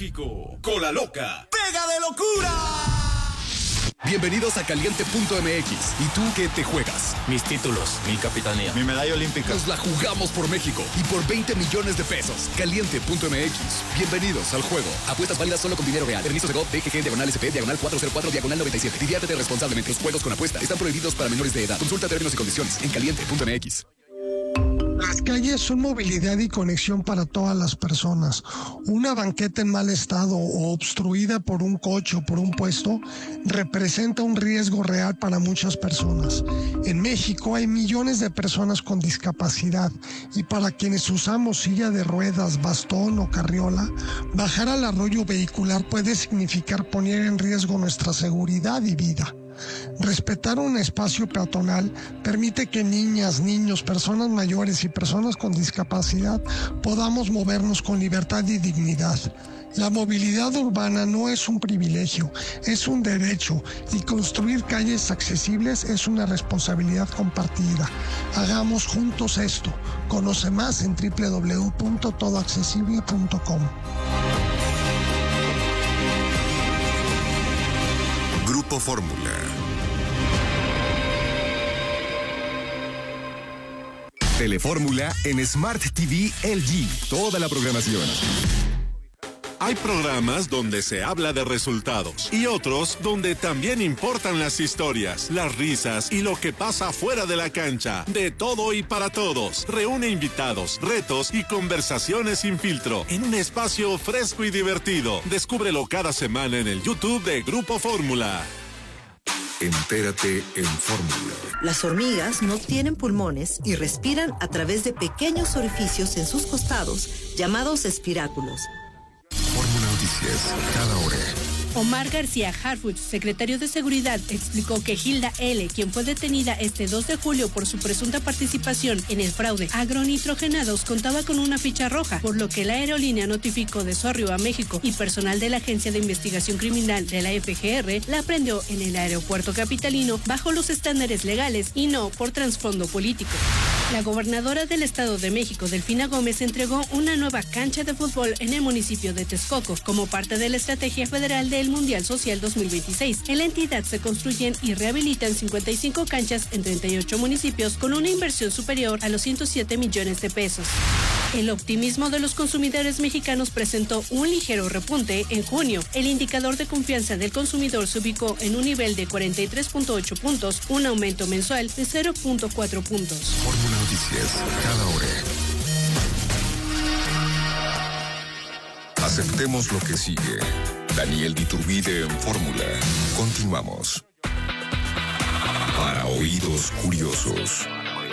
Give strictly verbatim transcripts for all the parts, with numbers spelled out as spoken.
México. Cola Loca. ¡Pega de locura! Bienvenidos a Caliente punto M X. ¿Y tú qué te juegas? Mis títulos, mi capitanía, mi medalla olímpica. Nos la jugamos por México y por veinte millones de pesos. Caliente punto M X. Bienvenidos al juego. Apuestas válidas solo con dinero real. Permiso de G O V, D G G, diagonal S P, diagonal cuatro cero cuatro, diagonal noventa y siete. Diviértete responsablemente. Los juegos con apuesta están prohibidos para menores de edad. Consulta términos y condiciones en Caliente punto M X. Las calles son movilidad y conexión para todas las personas. Una banqueta en mal estado o obstruida por un coche o por un puesto representa un riesgo real para muchas personas. En México hay millones de personas con discapacidad y para quienes usamos silla de ruedas, bastón o carriola, bajar al arroyo vehicular puede significar poner en riesgo nuestra seguridad y vida. Respetar un espacio peatonal permite que niñas, niños, personas mayores y personas con discapacidad podamos movernos con libertad y dignidad. La movilidad urbana no es un privilegio, es un derecho y construir calles accesibles es una responsabilidad compartida. Hagamos juntos esto. Conoce más en doble u doble u doble u punto todo accesible punto com. Grupo Fórmula. Telefórmula en Smart T V L G. Toda la programación. Hay programas donde se habla de resultados y otros donde también importan las historias, las risas y lo que pasa fuera de la cancha. De todo y para todos. Reúne invitados, retos y conversaciones sin filtro en un espacio fresco y divertido. Descúbrelo cada semana en el YouTube de Grupo Fórmula. Entérate en Fórmula. Las hormigas no tienen pulmones y respiran a través de pequeños orificios en sus costados, llamados espiráculos. Fórmula Noticias, cada hora. Omar García Harfuch, secretario de Seguridad, explicó que Hilda L., quien fue detenida este dos de julio por su presunta participación en el fraude agronitrogenados, contaba con una ficha roja, por lo que la aerolínea notificó de su arribo a México y personal de la Agencia de Investigación Criminal de la F G R la prendió en el aeropuerto capitalino bajo los estándares legales y no por trasfondo político. La gobernadora del Estado de México, Delfina Gómez, entregó una nueva cancha de fútbol en el municipio de Texcoco como parte de la estrategia federal del Mundial Social dos mil veintiséis. En la entidad se construyen y rehabilitan cincuenta y cinco canchas en treinta y ocho municipios con una inversión superior a los ciento siete millones de pesos. El optimismo de los consumidores mexicanos presentó un ligero repunte en junio. El indicador de confianza del consumidor se ubicó en un nivel de cuarenta y tres punto ocho puntos, un aumento mensual de cero punto cuatro puntos. Fórmula Noticias, cada hora. Aceptemos lo que sigue. Daniel Diturbide en Fórmula. Continuamos. Para oídos curiosos.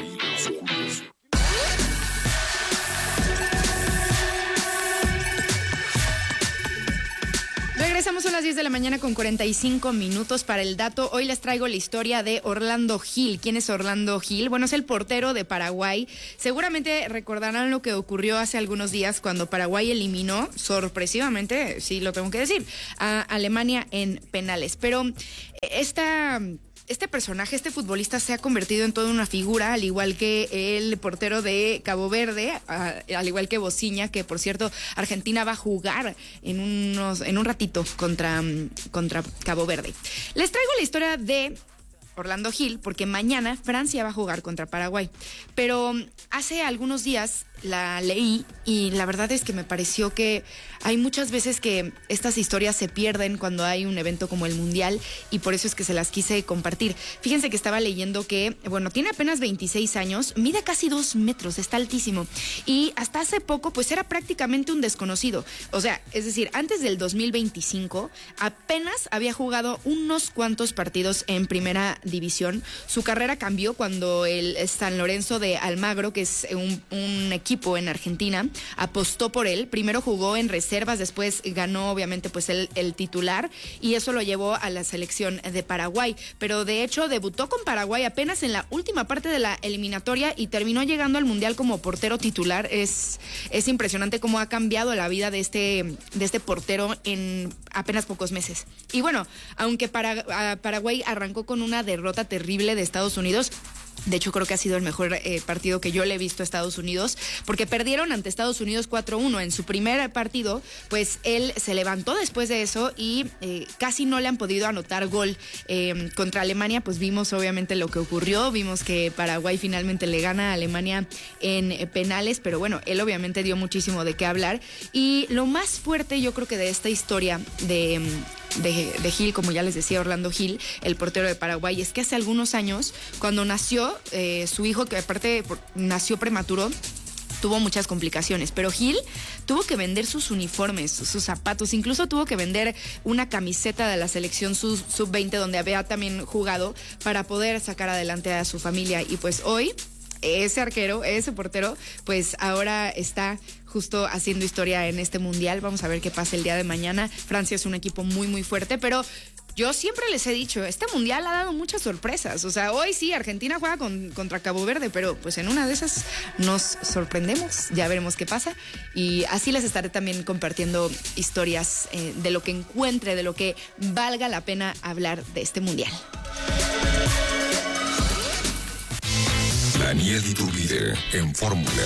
Regresamos a las diez de la mañana con cuarenta y cinco minutos para el dato. Hoy les traigo la historia de Orlando Gil. ¿Quién es Orlando Gil? Bueno, es el portero de Paraguay. Seguramente recordarán lo que ocurrió hace algunos días cuando Paraguay eliminó, sorpresivamente, sí lo tengo que decir, a Alemania en penales. Pero esta... Este personaje, este futbolista se ha convertido en toda una figura, al igual que el portero de Cabo Verde, al igual que Bociña, que por cierto, Argentina va a jugar en unos, en un ratito contra, contra Cabo Verde. Les traigo la historia de Orlando Gil porque mañana Francia va a jugar contra Paraguay. Pero hace algunos días la leí y la verdad es que me pareció que hay muchas veces que estas historias se pierden cuando hay un evento como el Mundial y por eso es que se las quise compartir. Fíjense que estaba leyendo que, bueno, tiene apenas veintiséis años, mide casi dos metros, está altísimo y hasta hace poco pues era prácticamente un desconocido. O sea, es decir, antes del dos mil veinticinco apenas había jugado unos cuantos partidos en primera división. Su carrera cambió cuando el San Lorenzo de Almagro, que es un, un equipo en Argentina, apostó por él. Primero jugó en reservas, después ganó obviamente pues el, el titular y eso lo llevó a la selección de Paraguay. Pero de hecho debutó con Paraguay apenas en la última parte de la eliminatoria y terminó llegando al Mundial como portero titular. Es, es impresionante cómo ha cambiado la vida de este, de este portero en apenas pocos meses. Y bueno, aunque para, Paraguay arrancó con una derrota terrible de Estados Unidos, De hecho, creo que ha sido el mejor eh, partido que yo le he visto a Estados Unidos, porque perdieron ante Estados Unidos cuatro uno. En su primer partido, pues él se levantó después de eso y eh, casi no le han podido anotar gol. Eh, contra Alemania, pues vimos obviamente lo que ocurrió, vimos que Paraguay finalmente le gana a Alemania en eh, penales, pero bueno, él obviamente dio muchísimo de qué hablar. Y lo más fuerte, yo creo que de esta historia de... De, de Gil, como ya les decía, Orlando Gil, el portero de Paraguay, es que hace algunos años, cuando nació eh, su hijo, que aparte nació prematuro, tuvo muchas complicaciones, pero Gil tuvo que vender sus uniformes, sus zapatos, incluso tuvo que vender una camiseta de la selección sub veinte donde había también jugado para poder sacar adelante a su familia. Y pues hoy ese arquero, ese portero, pues ahora está justo haciendo historia en este mundial. Vamos a ver qué pasa el día de mañana. Francia es un equipo muy, muy fuerte, pero yo siempre les he dicho, este mundial ha dado muchas sorpresas. O sea, hoy sí, Argentina juega con, contra Cabo Verde, pero pues en una de esas nos sorprendemos. Ya veremos qué pasa. Y así les estaré también compartiendo historias eh, de lo que encuentre, de lo que valga la pena hablar de este mundial. Daniel Iturbide en Fórmula.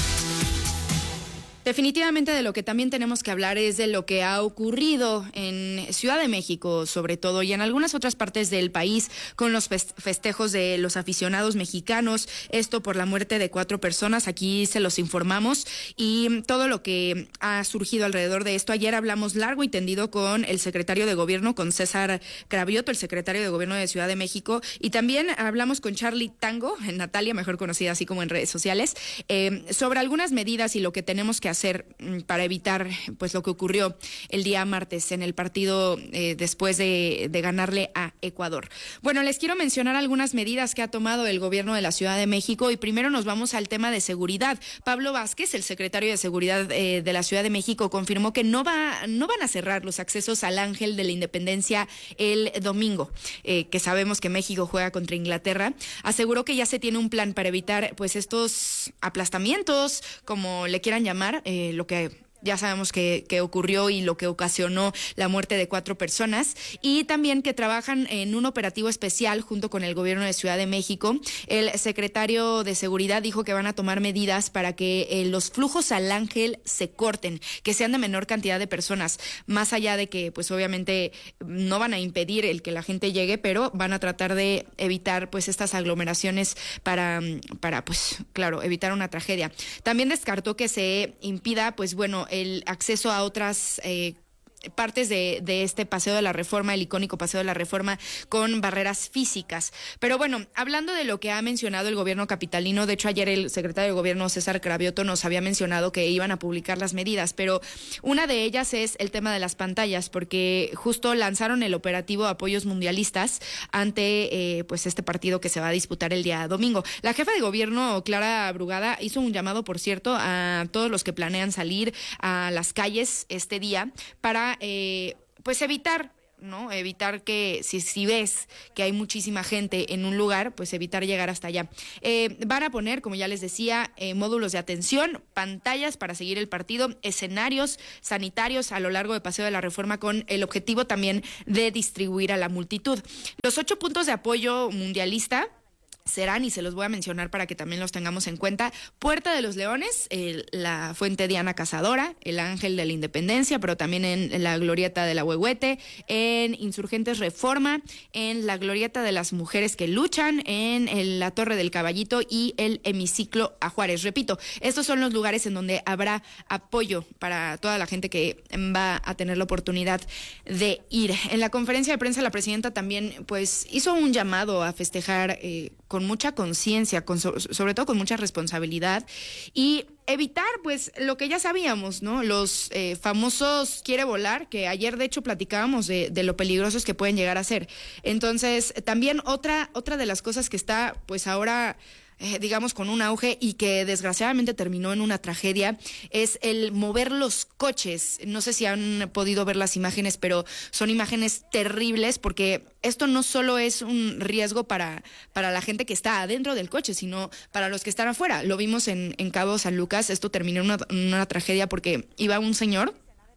Definitivamente de lo que también tenemos que hablar es de lo que ha ocurrido en Ciudad de México, sobre todo, y en algunas otras partes del país, con los festejos de los aficionados mexicanos, esto por la muerte de cuatro personas, aquí se los informamos, y todo lo que ha surgido alrededor de esto. Ayer hablamos largo y tendido con el secretario de Gobierno, con César Cravioto, el secretario de Gobierno de Ciudad de México, y también hablamos con Charlie Tango, Natalia, mejor conocida así como en redes sociales, eh, sobre algunas medidas y lo que tenemos que hacer hacer para evitar pues lo que ocurrió el día martes en el partido eh, después de, de ganarle a Ecuador. Bueno, les quiero mencionar algunas medidas que ha tomado el gobierno de la Ciudad de México y primero nos vamos al tema de seguridad. Pablo Vázquez, el secretario de Seguridad eh, de la Ciudad de México, confirmó que no va no van a cerrar los accesos al Ángel de la Independencia el domingo, eh, que sabemos que México juega contra Inglaterra. Aseguró que ya se tiene un plan para evitar pues estos aplastamientos, como le quieran llamar, Eh, lo que ya sabemos que, que ocurrió y lo que ocasionó la muerte de cuatro personas, y también que trabajan en un operativo especial junto con el gobierno de Ciudad de México. El secretario de Seguridad dijo que van a tomar medidas para que eh, los flujos al Ángel se corten, que sean de menor cantidad de personas, más allá de que pues obviamente no van a impedir el que la gente llegue, pero van a tratar de evitar pues estas aglomeraciones para, para pues claro, evitar una tragedia. También descartó que se impida pues bueno el acceso a otras eh, partes de, de este Paseo de la Reforma, el icónico Paseo de la Reforma, con barreras físicas. Pero bueno, hablando de lo que ha mencionado el gobierno capitalino, de hecho ayer el secretario de Gobierno César Cravioto nos había mencionado que iban a publicar las medidas, pero una de ellas es el tema de las pantallas, porque justo lanzaron el operativo Apoyos Mundialistas ante eh, pues este partido que se va a disputar el día domingo. La jefa de gobierno, Clara Brugada, hizo un llamado, por cierto, a todos los que planean salir a las calles este día para Eh, pues evitar, ¿no? Evitar que si, si ves que hay muchísima gente en un lugar, pues evitar llegar hasta allá. Eh, van a poner, como ya les decía, eh, módulos de atención, pantallas para seguir el partido, escenarios sanitarios a lo largo de Paseo de la Reforma, con el objetivo también de distribuir a la multitud. Los ocho puntos de apoyo mundialista serán, y se los voy a mencionar para que también los tengamos en cuenta: Puerta de los Leones, el, la Fuente Diana Cazadora, el Ángel de la Independencia, pero también en, en la Glorieta de la Huehuete, en Insurgentes Reforma, en la Glorieta de las Mujeres que Luchan, en el, la Torre del Caballito y el Hemiciclo a Juárez. Repito, estos son los lugares en donde habrá apoyo para toda la gente que va a tener la oportunidad de ir. En la conferencia de prensa, la presidenta también pues hizo un llamado a festejar eh, con mucha conciencia, con so, sobre todo con mucha responsabilidad, y evitar pues lo que ya sabíamos, ¿no? Los eh, famosos quiere volar, que ayer de hecho platicábamos de, de lo peligrosos que pueden llegar a ser. Entonces, también otra, otra de las cosas que está pues ahora Eh, digamos con un auge y que desgraciadamente terminó en una tragedia, es el mover los coches. No sé si han podido ver las imágenes, pero son imágenes terribles, porque esto no solo es un riesgo para, para la gente que está adentro del coche, sino para los que están afuera. Lo vimos en, en Cabo San Lucas. Esto terminó en una, una tragedia porque iba un señor,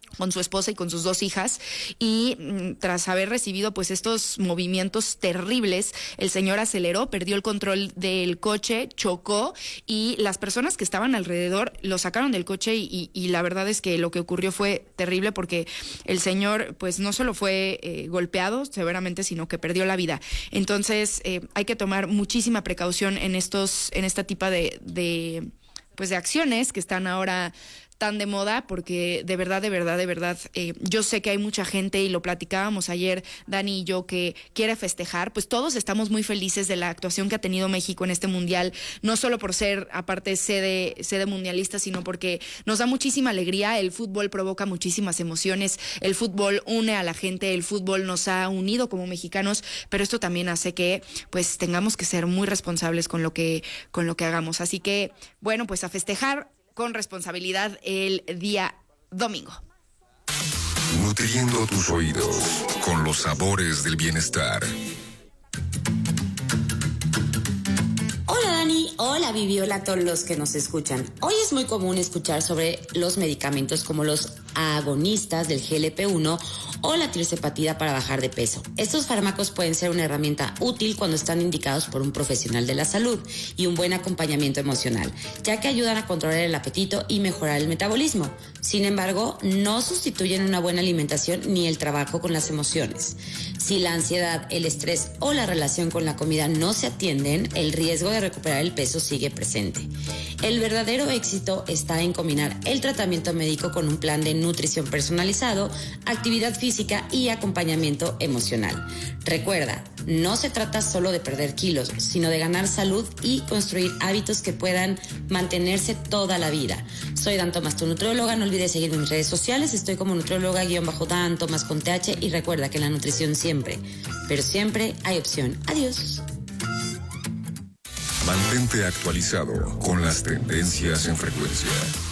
con su esposa y con sus dos hijas, y mm, tras haber recibido pues estos movimientos terribles, el señor aceleró, perdió el control del coche, chocó, y las personas que estaban alrededor lo sacaron del coche y, y, y la verdad es que lo que ocurrió fue terrible porque el señor pues no solo fue eh, golpeado severamente, sino que perdió la vida. Entonces eh, hay que tomar muchísima precaución en estos, en esta tipo de, de pues de acciones que están ahora tan de moda, porque de verdad, de verdad, de verdad, eh, yo sé que hay mucha gente, y lo platicábamos ayer, Dani y yo, que quiere festejar. Pues todos estamos muy felices de la actuación que ha tenido México en este mundial, no solo por ser, aparte, sede, sede mundialista, sino porque nos da muchísima alegría. El fútbol provoca muchísimas emociones, el fútbol une a la gente, el fútbol nos ha unido como mexicanos, pero esto también hace que, pues, tengamos que ser muy responsables con lo que, con lo que hagamos. Así que, bueno, pues a festejar con responsabilidad el día domingo. Nutriendo tus oídos con los sabores del bienestar. Hola Dani, hola Vivi, hola a todos los que nos escuchan. Hoy es muy común escuchar sobre los medicamentos como los agonistas del G L P uno o la tirzepatida para bajar de peso. Estos fármacos pueden ser una herramienta útil cuando están indicados por un profesional de la salud y un buen acompañamiento emocional, ya que ayudan a controlar el apetito y mejorar el metabolismo. Sin embargo, no sustituyen una buena alimentación ni el trabajo con las emociones. Si la ansiedad, el estrés o la relación con la comida no se atienden, el riesgo de recuperar el peso sigue presente. El verdadero éxito está en combinar el tratamiento médico con un plan de nutrición personalizado, actividad física y acompañamiento emocional. Recuerda, no se trata solo de perder kilos, sino de ganar salud y construir hábitos que puedan mantenerse toda la vida. Soy Dan Tomás, tu nutrióloga. No olvides seguirme en mis redes sociales. Estoy como nutrióloga-Dan Tomás con T H, y recuerda que en la nutrición siempre, pero siempre hay opción. Adiós. Mantente actualizado con las tendencias en frecuencia.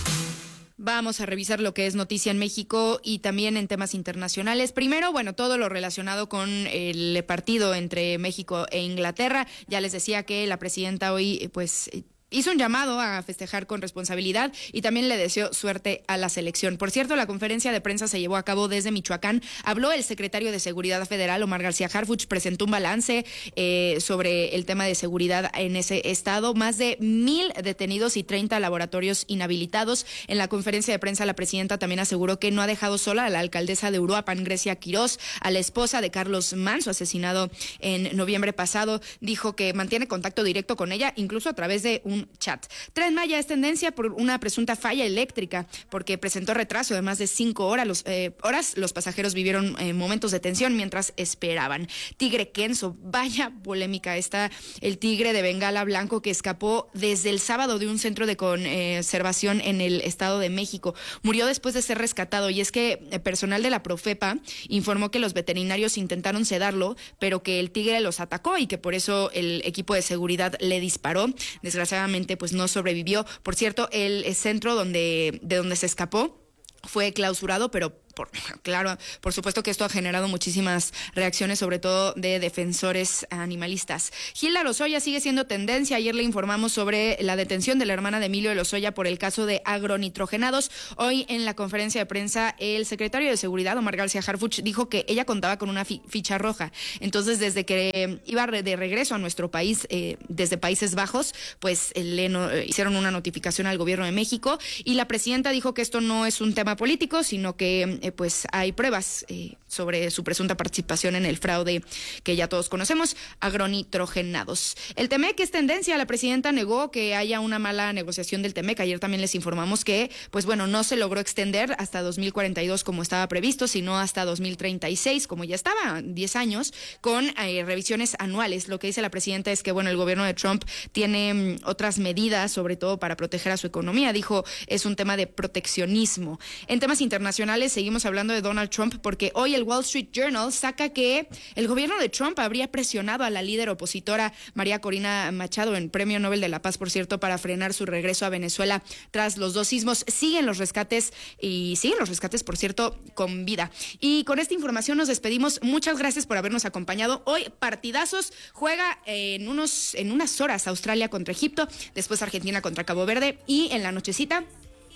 Vamos a revisar lo que es noticia en México y también en temas internacionales. Primero, bueno, todo lo relacionado con el partido entre México e Inglaterra. Ya les decía que la presidenta hoy, pues, hizo un llamado a festejar con responsabilidad y también le deseó suerte a la selección. Por cierto, la conferencia de prensa se llevó a cabo desde Michoacán. Habló el secretario de Seguridad Federal, Omar García Harfuch, presentó un balance eh, sobre el tema de seguridad en ese estado. Más de mil detenidos y treinta laboratorios inhabilitados. En la conferencia de prensa, la presidenta también aseguró que no ha dejado sola a la alcaldesa de Uruapan, Grecia Quirós, a la esposa de Carlos Manso, asesinado en noviembre pasado. Dijo que mantiene contacto directo con ella, incluso a través de un chat. Tren Maya es tendencia por una presunta falla eléctrica, porque presentó retraso de más de cinco horas. Los, eh, horas. Los pasajeros vivieron eh, momentos de tensión mientras esperaban. Tigre Kenzo, vaya polémica está el tigre de Bengala blanco que escapó desde el sábado de un centro de conservación en el Estado de México. Murió después de ser rescatado, y es que el personal de la Profepa informó que los veterinarios intentaron sedarlo, pero que el tigre los atacó y que por eso el equipo de seguridad le disparó. Desgraciadamente, pues no sobrevivió. Por cierto, el centro donde de donde se escapó fue clausurado, pero Por, claro, por supuesto que esto ha generado muchísimas reacciones, sobre todo de defensores animalistas. Hilda Lozoya sigue siendo tendencia. Ayer le informamos sobre la detención de la hermana de Emilio Lozoya por el caso de agronitrogenados. Hoy, en la conferencia de prensa, el secretario de Seguridad, Omar García Harfuch, dijo que ella contaba con una fi- ficha roja. Entonces, desde que eh, iba re- de regreso a nuestro país, eh, desde Países Bajos, pues eh, le no, eh, hicieron una notificación al gobierno de México, y la presidenta dijo que esto no es un tema político, sino que eh, pues hay pruebas eh, sobre su presunta participación en el fraude que ya todos conocemos, agronitrogenados. El Temec es tendencia. La presidenta negó que haya una mala negociación del Temec. Ayer también les informamos que, pues bueno, no se logró extender hasta dos mil cuarenta y dos como estaba previsto, sino hasta dos mil treinta y seis, como ya estaba, diez años, con eh, revisiones anuales. Lo que dice la presidenta es que, bueno, el gobierno de Trump tiene mm, otras medidas, sobre todo para proteger a su economía. Dijo, es un tema de proteccionismo. En temas internacionales, seguimos hablando de Donald Trump, porque hoy el Wall Street Journal saca que el gobierno de Trump habría presionado a la líder opositora María Corina Machado, en Premio Nobel de la Paz, por cierto, para frenar su regreso a Venezuela tras los dos sismos. Siguen los rescates y siguen los rescates, por cierto, con vida. Y con esta información nos despedimos. Muchas gracias por habernos acompañado. Hoy partidazos. Juega en unos en unas horas Australia contra Egipto, después Argentina contra Cabo Verde, y en la nochecita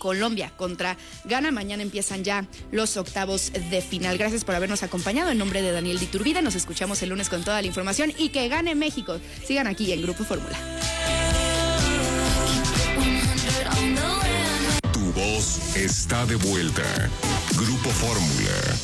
Colombia contra Ghana. Mañana empiezan ya los octavos de final. Gracias por habernos acompañado. En nombre de Daniel Diturbide, nos escuchamos el lunes con toda la información y que gane México. Sigan aquí en Grupo Fórmula. Tu voz está de vuelta. Grupo Fórmula.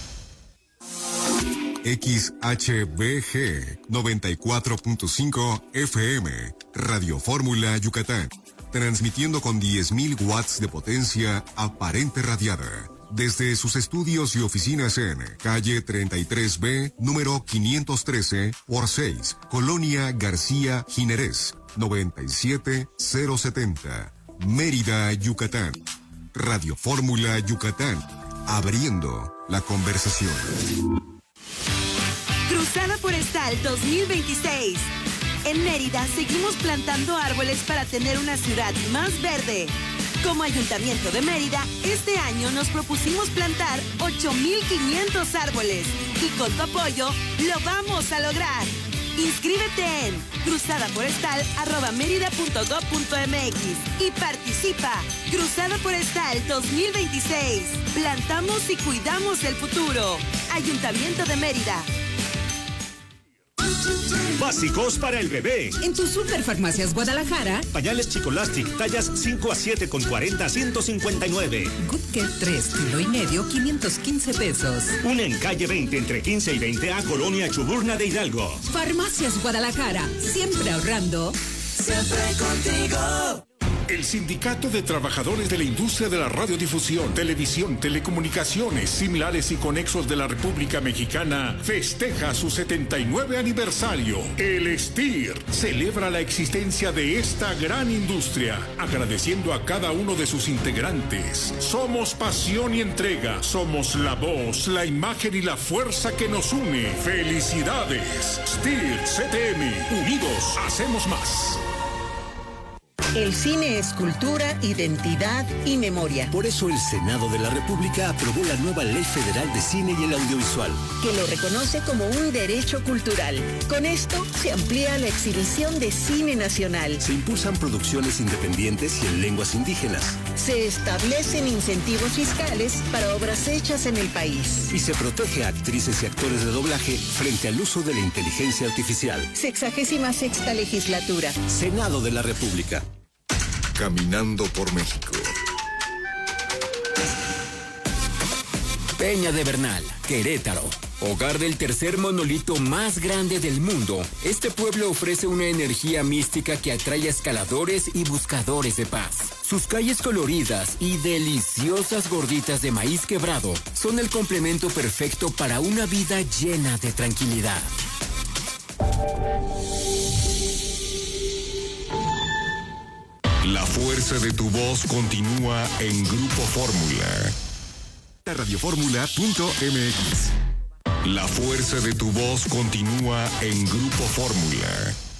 X H B G noventa y cuatro punto cinco F M, Radio Fórmula Yucatán, transmitiendo con diez mil watts de potencia aparente radiada, desde sus estudios y oficinas en calle treinta y tres B, número quinientos trece por seis, Colonia García Jiménez, noventa y siete mil setenta, Mérida, Yucatán. Radio Fórmula Yucatán, abriendo la conversación. Cruzada Forestal dos mil veintiséis. En Mérida seguimos plantando árboles para tener una ciudad más verde. Como Ayuntamiento de Mérida, este año nos propusimos plantar ocho mil quinientos árboles y con tu apoyo lo vamos a lograr. Inscríbete en cruzadaforestal arroba mérida punto gob punto mx y participa. Cruzada Forestal dos mil veintiséis. Plantamos y cuidamos el futuro. Ayuntamiento de Mérida. Básicos para el bebé. En tu Superfarmacias Guadalajara. Pañales Chicolastic, tallas cinco a siete con cuarenta a ciento cincuenta y nueve. Good Care tres kilo y medio, quinientos quince pesos. Una en calle veinte, entre quince y veinte a Colonia Chuburna de Hidalgo. Farmacias Guadalajara, siempre ahorrando. Siempre contigo. El Sindicato de Trabajadores de la Industria de la Radiodifusión, Televisión, Telecomunicaciones, Similares y Conexos de la República Mexicana festeja su setenta y nueve aniversario. El S T I R celebra la existencia de esta gran industria, agradeciendo a cada uno de sus integrantes. Somos pasión y entrega, somos la voz, la imagen y la fuerza que nos une. ¡Felicidades! S T I R C T M, unidos hacemos más. El cine es cultura, identidad y memoria. Por eso el Senado de la República aprobó la nueva Ley Federal de Cine y el Audiovisual, que lo reconoce como un derecho cultural. Con esto se amplía la exhibición de cine nacional. Se impulsan producciones independientes y en lenguas indígenas. Se establecen incentivos fiscales para obras hechas en el país. Y se protege a actrices y actores de doblaje frente al uso de la inteligencia artificial. Sexagésima sexta legislatura. Senado de la República. Caminando por México. Peña de Bernal, Querétaro. Hogar del tercer monolito más grande del mundo, este pueblo ofrece una energía mística que atrae a escaladores y buscadores de paz. Sus calles coloridas y deliciosas gorditas de maíz quebrado son el complemento perfecto para una vida llena de tranquilidad. La fuerza de tu voz continúa en Grupo Fórmula. Radioformula punto m x. La fuerza de tu voz continúa en Grupo Fórmula.